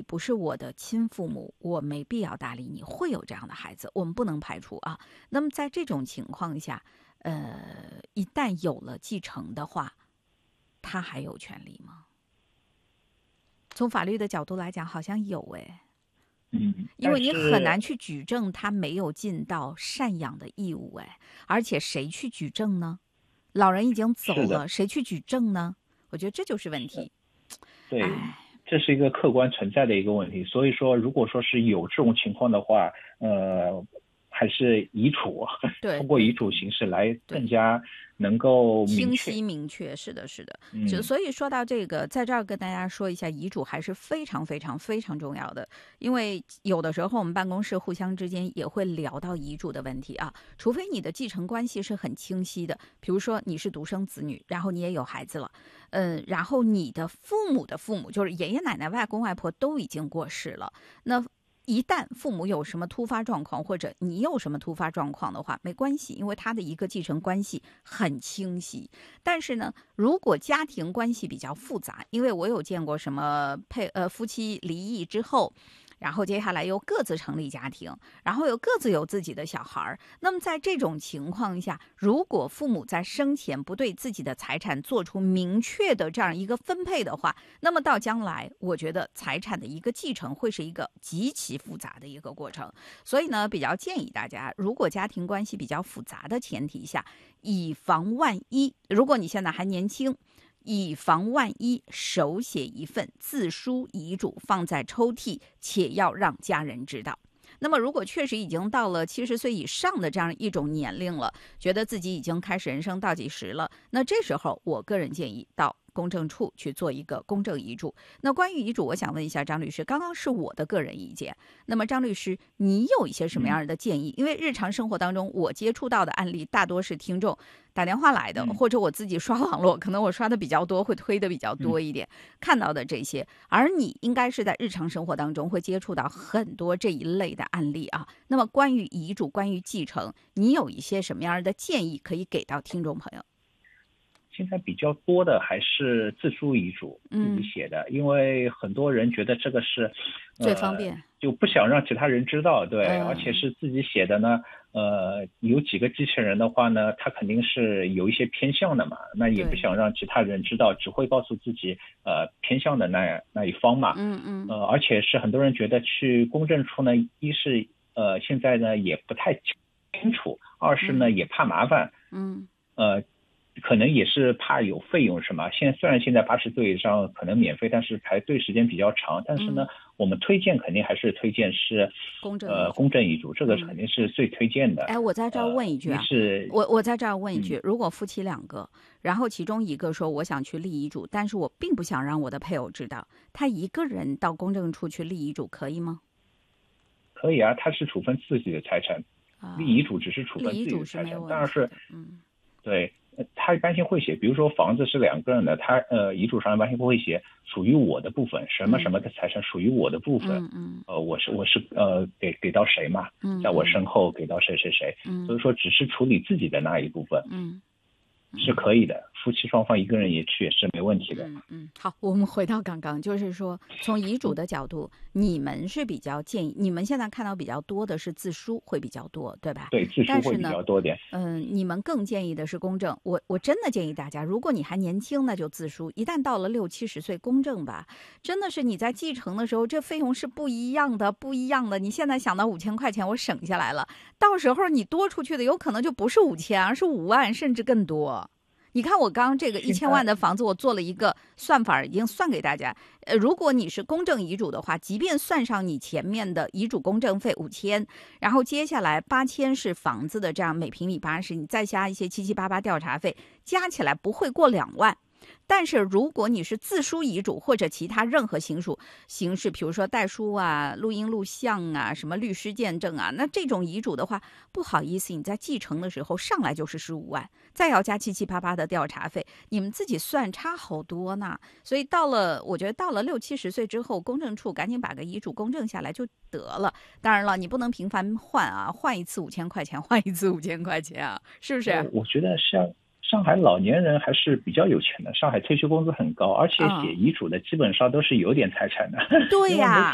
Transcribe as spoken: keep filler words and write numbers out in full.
不是我的亲父母，我没必要搭理你，会有这样的孩子，我们不能排除啊。那么在这种情况下，呃，一旦有了继承的话，他还有权利吗？从法律的角度来讲，好像有哎。 嗯， 因为你很是难去举证他没有尽到赡养的义务，哎，而且谁去举证呢？老人已经走是的， 了，谁去举证呢？我觉得这就是问是， 题。 对， 哎， 这是一个客观存在的一个问题。所以说，如果说是有这种情况的话，呃，还是遗嘱，通过遗对对嘱形式来更对， 加能够明清确。 晰明确，是的，是的。就嗯， 所以说到这个，在这儿跟大家说一下，遗嘱还是非常非常非常重要的。因为有的时候我们办公室互相之间也会聊到遗嘱的问题啊，除非你的继承关系是很清晰的，比如说你是独生子女，然后你也有孩子了，嗯，然后你的父母的父母，就是爷爷奶奶、外公外婆都已经过世了，那一旦父母有什么突发状况，或者你有什么突发状况的话，没关系，因为他的一个继承关系很清晰。但是呢，如果家庭关系比较复杂，因为我有见过什么配呃夫妻离异之后，然后接下来又各自成立家庭，然后又各自有自己的小孩。那么在这种情况下，如果父母在生前不对自己的财产做出明确的这样一个分配的话，那么到将来，我觉得财产的一个继承会是一个极其复杂的一个过程。所以呢，比较建议大家，如果家庭关系比较复杂的前提下，以防万一，如果你现在还年轻，以防万一，手写一份自书遗嘱放在抽屉，且要让家人知道。那么，如果确实已经到了七十岁以上的这样一种年龄了，觉得自己已经开始人生倒计时了，那这时候我个人建议到公证处去做一个公证遗嘱。那关于遗嘱，我想问一下张律师，刚刚是我的个人意见，那么张律师，你有一些什么嗯， 样的建议？因为日常生活当中我接触到的案例大多是听众打电话来的， 嗯， 或者我自己刷网络，可能我刷的比较多，会推的比较嗯。 多一点，看到的这些。而你应该是在日常生活当中会接触到很多这一类的案例啊。那么关于遗嘱，关于继承，你有一些什么样的建议可以给到听众朋友？ 现在比较多的还是自书遗嘱，自己嗯， 写的，因为很多人觉得这个是，呃， 最方便。 就不想让其他人知道，对，而且嗯， 是自己写的呢，呃，有几个继承人的话呢，他肯定是有一些偏向的嘛，那也不对， 想让其他人知道，只会告诉自己，呃，偏向的那那一方嘛， 嗯嗯， 呃，而且是很多人觉得去公证处呢，一是呃现在呢也不太清楚，二是呢嗯也怕麻烦， 嗯呃。可能也是怕有费用是吗？现在虽然现在八十岁以上可能免费，但是排队时间比较长。但是呢， 嗯， 我们推荐肯定还是推荐是， 公证遗呃， 嘱。 公证遗嘱，这个肯嗯。 定是最推荐的。 哎，我在这儿问呃，一一句啊， 是， 我我在这儿问一嗯， 句，如果夫妻两个，然后其中一个说我想去立遗嘱，但是我并不想让我的配偶知道，他一个人到公证处去立遗嘱可以吗？ 可以啊，他是处分自己的财产，立遗啊， 嘱只是处分自己立遗嘱的财产， 是没有问当然是题的。嗯对。呃他一般性会写，比如说房子是两个人的，他呃遗嘱上一般性会写属于我的部分，什么什嗯么的财产属于我的部分， 嗯嗯呃，我是我是呃给给到谁嘛，在我嗯嗯身后给到谁谁谁，所嗯以说只是处理自己的那一部分嗯是嗯。 可以的，夫妻双方一个人也去也是没问题的。 嗯嗯，好，我们回到刚刚，就是说，从遗嘱的角度，你们是比较建议，你们现在看到比较多的是自书会比较多，对吧？ 对，自书会比但是呢， 较多点。 嗯，你们更建议的是公证。我我真的建议大家，如果你还年轻，那就自书；一旦到了六七十岁，公证吧。真的是你在继承的时候，这费用是不一样的，不一样的。你现在想到五千块钱，我省下来了，到时候你多出去的有可能就不是五千，而是五万，甚至更多。你看我刚刚这个一千现在万的房子，我做了一个算法，已经算给大家。呃，如果你是公证遗嘱的话，即便算上你前面的遗嘱公证费五千，然后接下来八千是房子的这样每平米八十，你再加一些七七八八调查费，加起来不会过两万。但是如果你是自书遗嘱或者其他任何形式形式，比如说代书啊、录音录像啊、什么律师见证啊，那这种遗嘱的话，不好意思，你在继承的时候上来就是十五万，再要加七七八八的调查费，你们自己算差好多呢。所以到了，我觉得到了六七十岁之后，公证处赶紧把个遗嘱公证下来就得了。当然了，你不能频繁换啊，换一次五千块钱，换一次五千块钱啊，是不呃， 是？ 我觉得像上海老年人还是比较有钱的，上海退休工资很高，而且写嗯， 遗嘱的基本上都是有点财产的，因为没对呀。